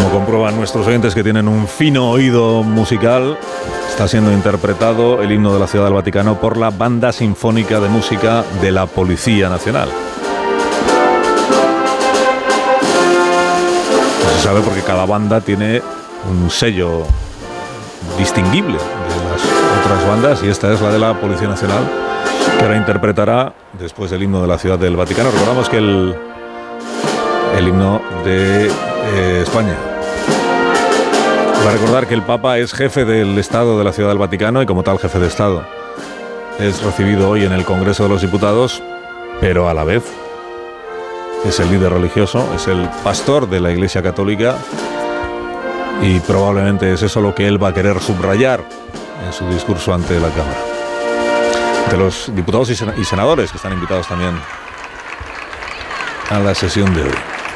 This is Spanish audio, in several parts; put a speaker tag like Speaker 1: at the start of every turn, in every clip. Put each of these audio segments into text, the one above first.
Speaker 1: Como comprueban nuestros oyentes que tienen un fino oído musical, está siendo interpretado el himno de la Ciudad del Vaticano por la Banda Sinfónica de Música de la Policía Nacional. No se sabe porque cada banda tiene un sello distinguible de las otras bandas y esta es la de la Policía Nacional, que ahora interpretará después del himno de la Ciudad del Vaticano. Recordamos que el himno de España. Va a recordar que el Papa es jefe del Estado de la Ciudad del Vaticano y como tal jefe de Estado es recibido hoy en el Congreso de los Diputados, pero a la vez es el líder religioso, es el pastor de la Iglesia Católica y probablemente es eso lo que él va a querer subrayar en su discurso ante la Cámara. De los diputados y senadores que están invitados también a la sesión de hoy.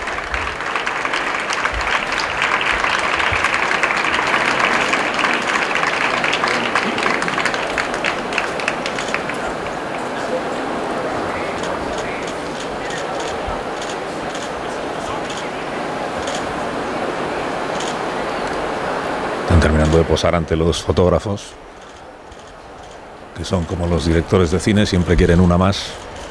Speaker 1: Están terminando de posar ante los fotógrafos, que son como los directores de cine, siempre quieren una más.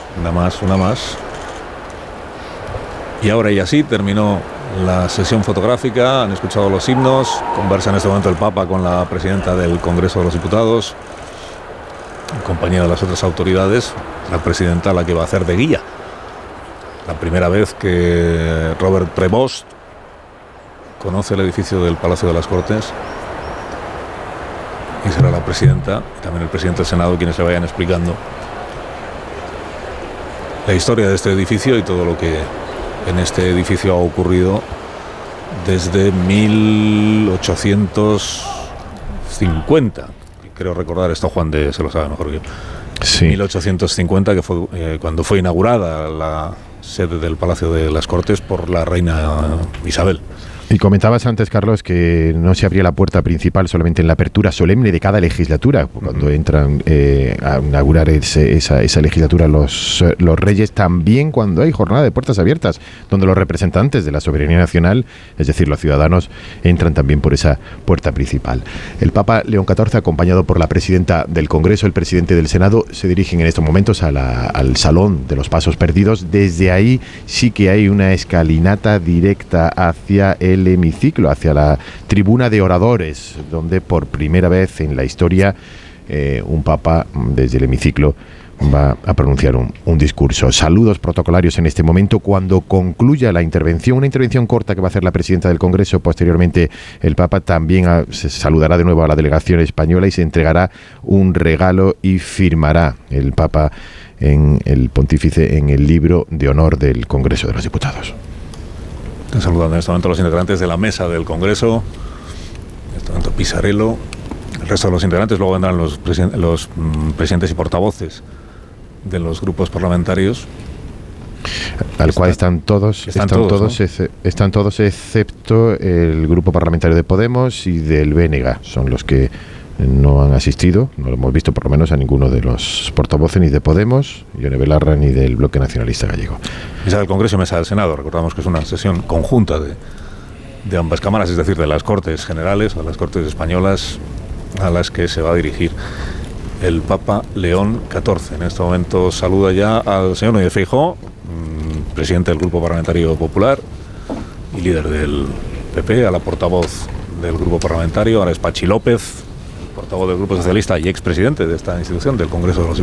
Speaker 1: Y ahora y así terminó la sesión fotográfica, han escuchado los himnos, conversa en este momento el Papa con la presidenta del Congreso de los Diputados, en compañía de las otras autoridades, la presidenta la que va a hacer de guía. La primera vez que Robert Prevost conoce el edificio del Palacio de las Cortes y será la presidenta y también el presidente del Senado quienes le vayan explicando la historia de este edificio y todo lo que en este edificio ha ocurrido desde 1850. Creo recordar esto, Juan de se lo sabe mejor que yo. Sí. 1850, que fue cuando fue inaugurada la sede del Palacio de las Cortes por la reina Isabel.
Speaker 2: Y comentabas antes, Carlos, que no se abría la puerta principal solamente en la apertura solemne de cada legislatura, cuando entran a inaugurar esa legislatura los reyes, también cuando hay jornada de puertas abiertas, donde los representantes de la soberanía nacional, es decir, los ciudadanos, entran también por esa puerta principal. El Papa León XIV, acompañado por la presidenta del Congreso, el presidente del Senado, se dirigen en estos momentos al Salón de los Pasos Perdidos. Desde ahí sí que hay una escalinata directa hacia el hemiciclo, hacia la tribuna de oradores, donde por primera vez en la historia un papa desde el hemiciclo va a pronunciar un discurso. Saludos protocolarios en este momento cuando concluya la intervención, una intervención corta que va a hacer la presidenta del Congreso. Posteriormente el Papa también se saludará de nuevo a la delegación española y se entregará un regalo y firmará el Papa el pontífice en el libro de honor del Congreso de los Diputados.
Speaker 1: Están saludando en este momento a los integrantes de la mesa del Congreso, en este momento Pisarello, el resto de los integrantes, luego vendrán los presidentes y portavoces de los grupos parlamentarios.
Speaker 2: Al cual están todos, excepto el grupo parlamentario de Podemos y del BNG, son los que no han asistido, no lo hemos visto por lo menos a ninguno de los portavoces ni de Podemos, Ione Belarra, ni del Bloque Nacionalista Gallego.
Speaker 1: Mesa del Congreso y Mesa del Senado, recordamos que es una sesión conjunta de ambas cámaras, es decir, de las Cortes Generales, o de las Cortes Españolas, a las que se va a dirigir el Papa León XIV. En este momento saluda ya al señor Núñez Feijóo, presidente del Grupo Parlamentario Popular y líder del PP, a la portavoz del Grupo Parlamentario, ahora es Pachi López, portavoz del Grupo Socialista y expresidente de esta institución, del Congreso de los Diputados.